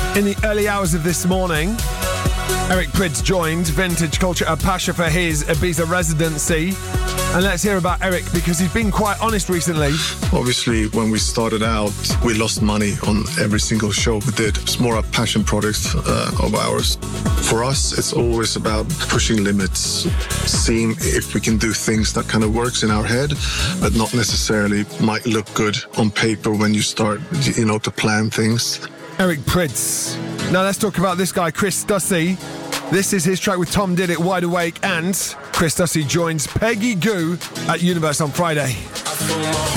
In the early hours of this morning, Eric Prydz joined Vintage Culture at Pacha for his Ibiza residency. And let's hear about Eric, because he's been quite honest recently. Obviously, when we started out, we lost money on every single show we did. It's more a passion project of ours. For us, it's always about pushing limits, seeing if we can do things that kind of works in our head, but not necessarily might look good on paper when you start, to plan things. Eric Prydz. Now let's talk about this guy, Chris Stussy. This is his track with Tom Did It, Wide Awake, and Chris Stussy joins Peggy Gou at Universe on Friday.